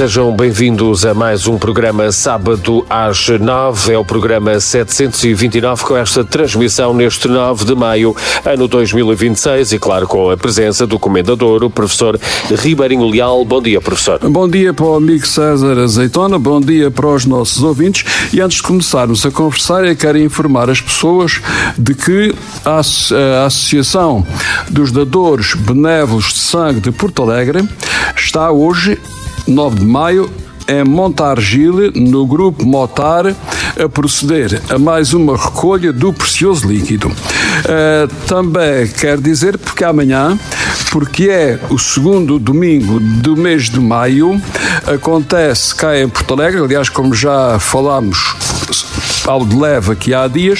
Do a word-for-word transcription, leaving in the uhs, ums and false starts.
sejam bem-vindos a mais um programa sábado às nove. É o programa setecentos e vinte e nove com esta transmissão neste nove de maio, ano dois mil e vinte e seis e, claro, com a presença do comendador, o professor Ribeirinho Leal. Bom dia, professor. Bom dia para o amigo César Azeitona, bom dia para os nossos ouvintes. E antes de começarmos a conversar, eu quero informar as pessoas de que a, a Associação dos Dadores Benévolos de Sangue de Porto Alegre está hoje, nove de maio, em Montargil, no Grupo Motar, a proceder a mais uma recolha do precioso líquido. Uh, também quero dizer, porque amanhã, porque é o segundo domingo do mês de maio, acontece cá em Porto Alegre, aliás, como já falámos ao de leve aqui há dias,